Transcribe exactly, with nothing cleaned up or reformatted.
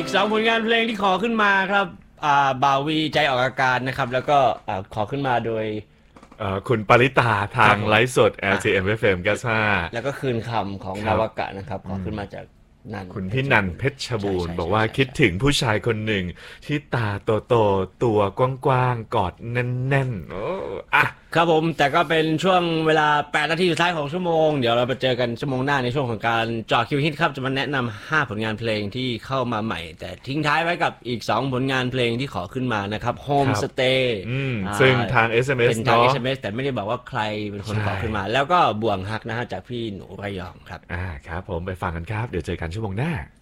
อีกสองผลงานเพลงที่ขอขึ้นมาครับอ่าบ่าวีใจออกอาการนะครับแล้วก็อ่าขอขึ้นมาโดยเอ่อคุณปริตาทางไลฟ์สด แอล ที เอ็ม เอฟ เอ็ม เก้าสิบห้าแล้วก็คืนคำของคน รับวากะนะครับขอขึ้นมาจากนันคุณพี่นันเพชรบูรณ์ใช่ใช่บอกว่าใช่ใช่คิดถึงผู้ชายคนหนึ่งที่ตาโตๆตัวกว้างๆกอดแน่นๆโอ้อะครับผมแต่ก็เป็นช่วงเวลาแปดนาทีสุดท้ายของชั่วโมงเดี๋ยวเราไปเจอกันชั่วโมงหน้าในช่วงของการเจาะคิวฮิตครับจะมาแนะนำห้าผลงานเพลงที่เข้ามาใหม่แต่ทิ้งท้ายไว้กับอีกสองผลงานเพลงที่ขอขึ้นมานะครับ Home ครับ Stay อืมอ่าซึ่งทาง เอส เอ็ม เอสเป็นทางเนาะเอส เอ็ม เอส แต่ไม่ได้บอกว่าใครเป็นคนขอขึ้นมา แล้วก็บ่วงฮักนะฮะจากพี่หนูระยองครับอ่าครับผมไปฟังกันครับเดี๋ยวเจอกันชั่วโมงหน้า